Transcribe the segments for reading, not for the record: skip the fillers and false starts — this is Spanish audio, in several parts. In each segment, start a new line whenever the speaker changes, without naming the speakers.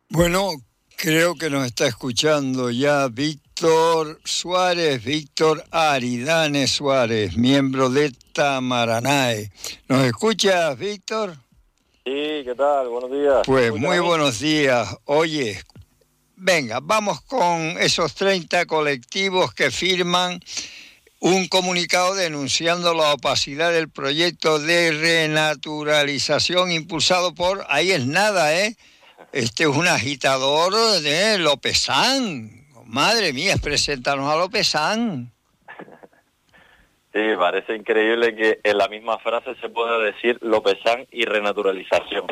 Bueno, creo que nos está escuchando ya Víctor Suárez, Víctor Aridane Suárez, miembro de Tamaranae. ¿Nos escuchas, Víctor?
Sí, ¿qué tal? Buenos días. ¿Me
Pues
escuchas
muy
a mí?
buenos días. Oye, venga, vamos con esos 30 colectivos que firman un comunicado denunciando la opacidad del proyecto de renaturalización impulsado por, ahí es nada, este es un agitador de Lopezán. Madre mía, preséntanos a Lopezán.
Sí, parece increíble que en la misma frase se pueda decir Lopezán y renaturalización.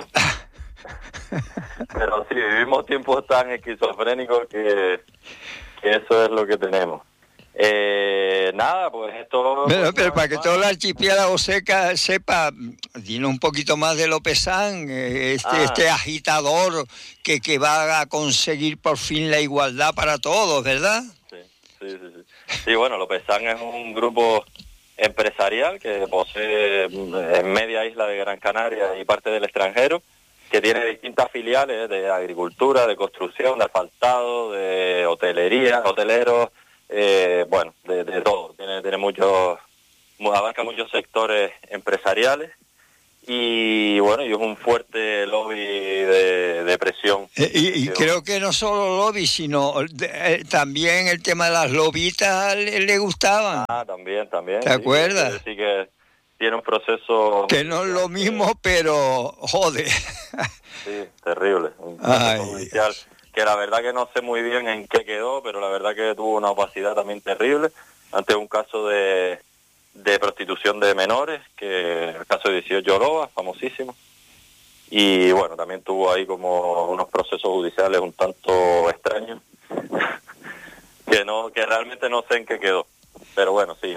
Pero sí, vivimos tiempos tan esquizofrénicos que eso es lo que tenemos. Nada, pues esto...
Pero
pues,
para que todo el archipiélago sepa, dinos un poquito más de Lopezán, este agitador que va a conseguir por fin la igualdad para todos, ¿verdad?
Sí. Sí, bueno, Lopezán es un grupo empresarial que posee en media isla de Gran Canaria y parte del extranjero, que tiene distintas filiales de agricultura, de construcción, de asfaltado, de hotelería, hoteleros, bueno, de todo. Tiene muchos, abarca muchos sectores empresariales y bueno, y es un fuerte lobby de presión.
Y creo que no solo lobby, sino también el tema de las lobitas le gustaban.
También.
¿Te acuerdas?
Sí, que tiene un proceso...
Que no es lo mismo, pero jode.
Sí, terrible. Un proceso judicial que la verdad que no sé muy bien en qué quedó, pero la verdad que tuvo una opacidad también terrible ante un caso de prostitución de menores, que el caso de 18 Lobas, famosísimo. Y bueno, también tuvo ahí como unos procesos judiciales un tanto extraños, que realmente no sé en qué quedó. Pero bueno, sí,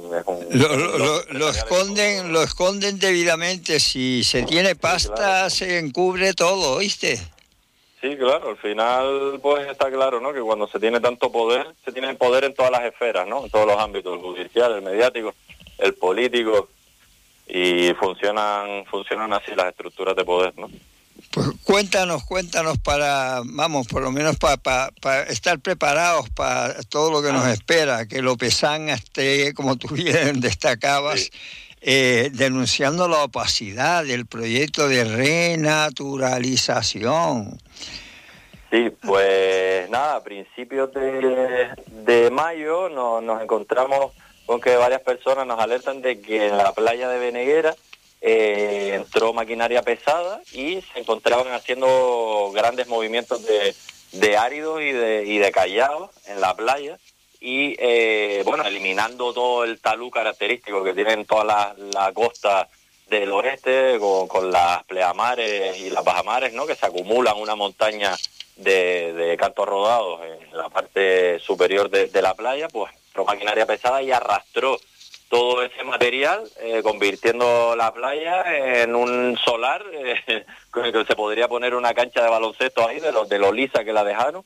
lo esconden debidamente. Si se tiene pasta, claro, se encubre todo, ¿oíste?
Sí, claro, al final pues está claro, ¿no? Que cuando se tiene tanto poder, se tiene poder en todas las esferas, ¿no? En todos los ámbitos, el judicial, el mediático, el político, y funcionan así las estructuras de poder, ¿no?
Pues cuéntanos para, vamos, por lo menos para estar preparados para todo lo que nos espera, que Lopezán esté, como tú bien destacabas, denunciando la opacidad del proyecto de renaturalización.
Sí, pues nada, a principios de mayo nos encontramos con que varias personas nos alertan de que en la playa de Beneguera entró maquinaria pesada y se encontraban haciendo grandes movimientos de áridos y de callados en la playa y bueno, eliminando todo el talud característico que tienen toda la costa del oeste con las pleamares y las bajamares, ¿no? Que se acumulan una montaña de cantos rodados en la parte superior de la playa, pues entró maquinaria pesada y arrastró todo ese material, convirtiendo la playa en un solar, con el que se podría poner una cancha de baloncesto ahí, de lo lisa que la dejaron,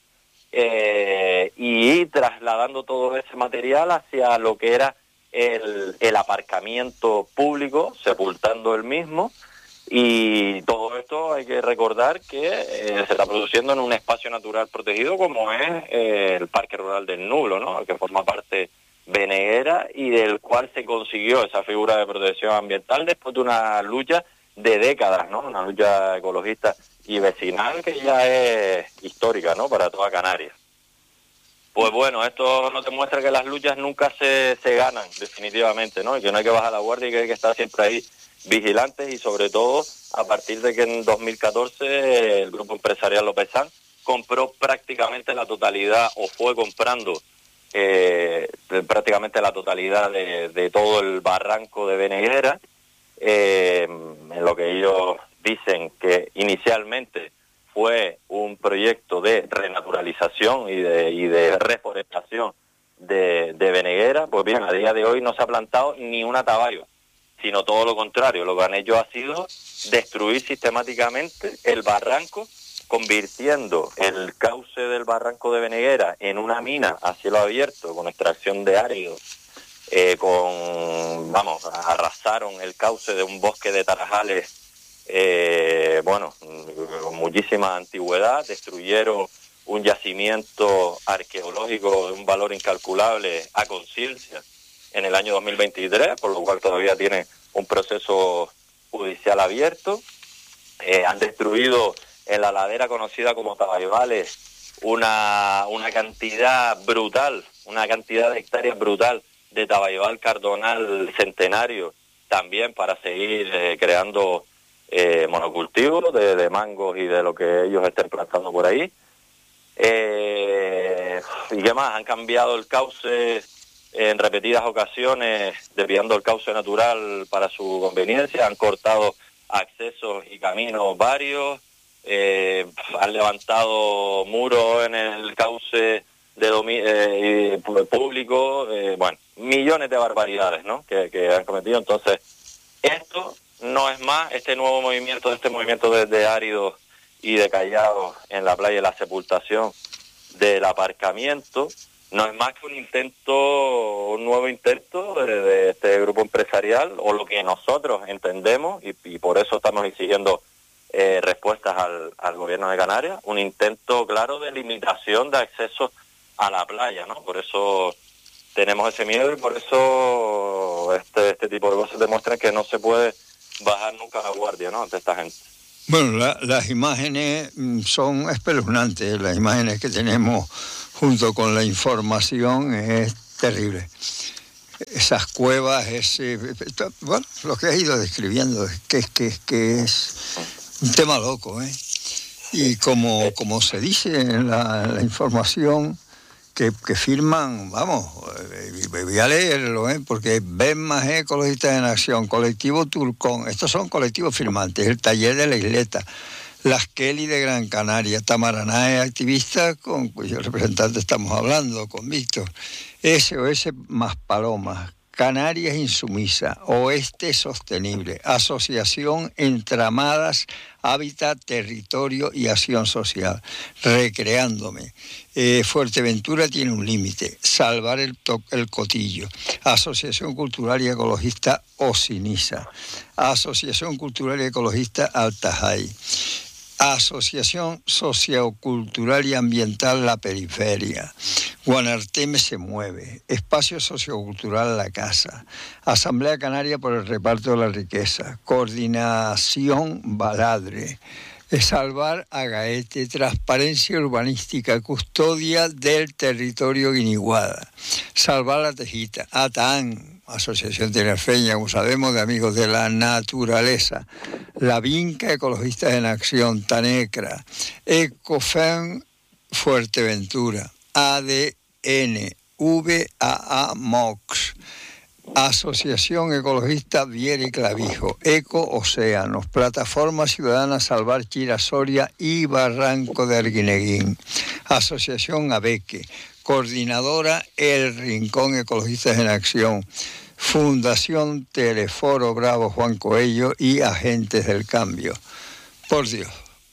y trasladando todo ese material hacia lo que era el aparcamiento público, sepultando el mismo. Y todo esto hay que recordar que se está produciendo en un espacio natural protegido como es el Parque Rural del Nublo, ¿no? Que forma parte Beneguera y del cual se consiguió esa figura de protección ambiental después de una lucha de décadas, ¿no? Una lucha ecologista y vecinal que ya es histórica, ¿no? Para toda Canarias. Pues bueno, esto nos demuestra que las luchas nunca se ganan definitivamente, ¿no? Y que no hay que bajar la guardia y que hay que estar siempre ahí vigilantes, y sobre todo a partir de que en 2014 el grupo empresarial Lopezán compró prácticamente la totalidad, o fue comprando prácticamente la totalidad de todo el barranco de Beneguera, en lo que ellos dicen que inicialmente fue un proyecto de renaturalización y de reforestación de Beneguera. Pues bien, a día de hoy no se ha plantado ni un ataballo, sino todo lo contrario. Lo que han hecho ha sido destruir sistemáticamente el barranco, convirtiendo el cauce del barranco de Beneguera en una mina a cielo abierto con extracción de áridos, arrasaron el cauce de un bosque de tarajales, muchísima antigüedad, destruyeron un yacimiento arqueológico de un valor incalculable a conciencia en el año 2023, por lo cual todavía tiene un proceso judicial abierto. Han destruido en la ladera conocida como Tabaibales una cantidad brutal, una cantidad de hectáreas brutal de tabaibal cardonal centenario, también para seguir creando monocultivos de mangos y de lo que ellos estén plantando por ahí. ¿Y qué más? Han cambiado el cauce en repetidas ocasiones, desviando el cauce natural para su conveniencia, han cortado accesos y caminos varios, han levantado muros en el cauce público, bueno, millones de barbaridades, ¿no?, que han cometido. Entonces, esto no es más, este movimiento de áridos y de callados en la playa de la Sepultación, del aparcamiento, no es más que un nuevo intento de este grupo empresarial, o lo que nosotros entendemos, y por eso estamos exigiendo respuestas al gobierno de Canarias, un intento claro de limitación de acceso a la playa, ¿no? Por eso tenemos ese miedo, y por eso este tipo de cosas demuestran que no se puede bajar nunca la guardia, ¿no?, ante esta gente.
Bueno, las imágenes son espeluznantes, las imágenes que tenemos junto con la información es terrible. Esas cuevas, bueno, lo que he ido describiendo, que es un tema loco, ¿eh? Y como se dice en la información que firman, vamos, voy a leerlo, porque BEMMAS, Ecologistas en Acción, Colectivo Turcón, estos son colectivos firmantes, el Taller de la Isleta, Las Kelly de Gran Canaria, Tamaranae activista, con cuyo representante estamos hablando, con Víctor, SOS Más Palomas, Canarias Insumisa, Oeste Sostenible, Asociación Entramadas, Hábitat, Territorio y Acción Social, Recreándome, Fuerteventura tiene un límite, Salvar el Cotillo, Asociación Cultural y Ecologista Osinisa, Asociación Cultural y Ecologista Altajay, Asociación Sociocultural y Ambiental La Periferia, Guanarteme se mueve, Espacio Sociocultural La Casa, Asamblea Canaria por el Reparto de la Riqueza, Coordinación Baladre, Salvar Agaete, Transparencia Urbanística, Custodia del Territorio Guiniguada, Salvar la Tejita, ATAN, Asociación Tinerfeña, como sabemos, de Amigos de la Naturaleza, La Vinca, Ecologistas en Acción, Tanecra, Ecofem Fuerteventura, ADN, VAA MOX, Asociación Ecologista Viera y Clavijo, Eco Océanos, Plataforma Ciudadana Salvar Chirasoria y Barranco de Arguineguín, Asociación Abeque, Coordinadora El Rincón Ecologistas en Acción, Fundación Teleforo Bravo Juan Coello y Agentes del Cambio. Por Dios.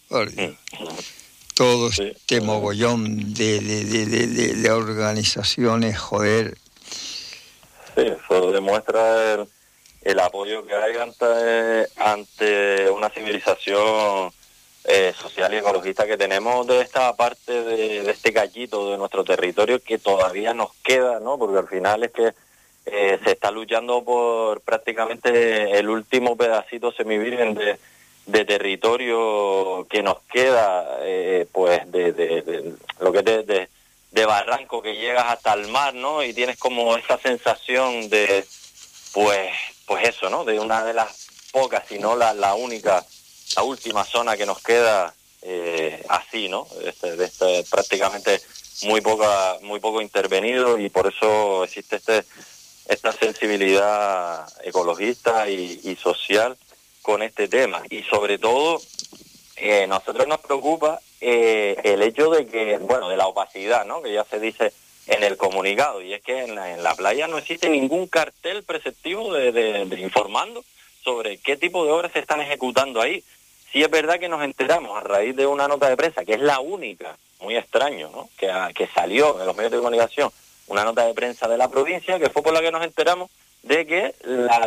Todo este mogollón de organizaciones, joder.
Sí, eso demuestra el apoyo que hay ante una civilización social y ecologista que tenemos de esta parte de este gallito de nuestro territorio que todavía nos queda, ¿no? Porque al final es que se está luchando por prácticamente el último pedacito semivirgen de territorio que nos queda, pues de lo que es de barranco que llegas hasta el mar, ¿no? Y tienes como esa sensación de, pues eso, ¿no? De una de las pocas, si no la única, la última zona que nos queda así, ¿no? Prácticamente muy poco intervenido, y por eso existe esta sensibilidad ecologista y social con este tema. Y sobre todo, nosotros nos preocupa el hecho de que, bueno, de la opacidad, ¿no?, que ya se dice en el comunicado, y es que en la playa no existe ningún cartel preceptivo de informando sobre qué tipo de obras se están ejecutando ahí. Sí es verdad que nos enteramos a raíz de una nota de prensa, que es la única, muy extraño, ¿no?, que salió en los medios de comunicación, una nota de prensa de la provincia, que fue por la que nos enteramos de que la